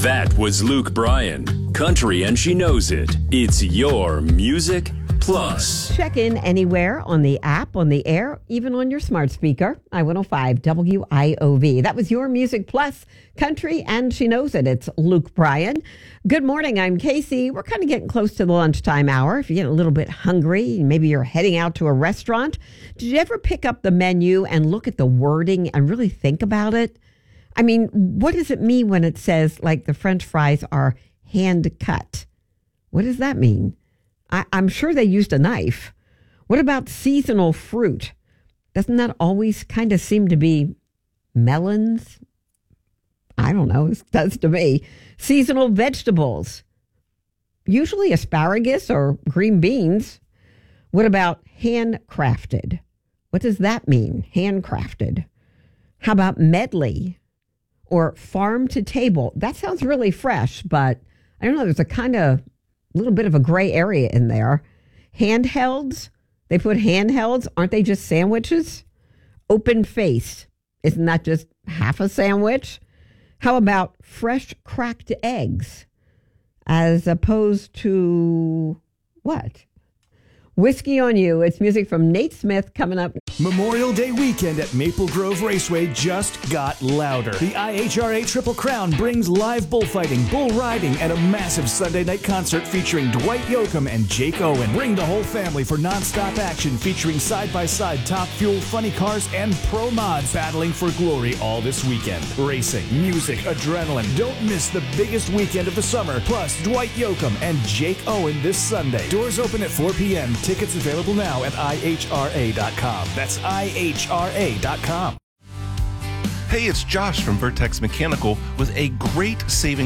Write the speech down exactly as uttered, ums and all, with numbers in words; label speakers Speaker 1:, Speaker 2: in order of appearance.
Speaker 1: That was Luke Bryan. Country and she knows it. It's your Music Plus.
Speaker 2: Check in anywhere on the app, on the air, even on your smart speaker. I one oh five W I O V. That was your Music Plus. Country and she knows it. It's Luke Bryan. Good morning. I'm Casey. We're kind of getting close to the lunchtime hour. If you get a little bit hungry, maybe you're heading out to a restaurant. Did you ever pick up the menu and look at the wording and really think about it? I mean, what does it mean when it says, like, the French fries are hand cut? What does that mean? I, I'm sure they used a knife. What about seasonal fruit? Doesn't that always kind of seem to be melons? I don't know. It does to me. Seasonal vegetables. Usually asparagus or green beans. What about handcrafted? What does that mean? Handcrafted. How about medley? Or farm to table. That sounds really fresh, but I don't know. There's a kind of little bit of a gray area in there. Handhelds. They put handhelds. Aren't they just sandwiches? Open face. Isn't that just half a sandwich? How about fresh cracked eggs as opposed to what? Whiskey on You. It's music from Nate Smith coming up.
Speaker 3: Memorial Day weekend at Maple Grove Raceway just got louder. The I H R A Triple Crown brings live bullfighting, bull riding, and a massive Sunday night concert featuring Dwight Yoakam and Jake Owen. Bring the whole family for nonstop action featuring side-by-side Top Fuel, funny cars, and pro mods battling for glory all this weekend. Racing, music, adrenaline. Don't miss the biggest weekend of the summer. Plus, Dwight Yoakam and Jake Owen this Sunday. Doors open at four p.m. Tickets available now at I H R A dot com. That's I H R A dot com.
Speaker 4: Hey, it's Josh from Vertex Mechanical with a great savings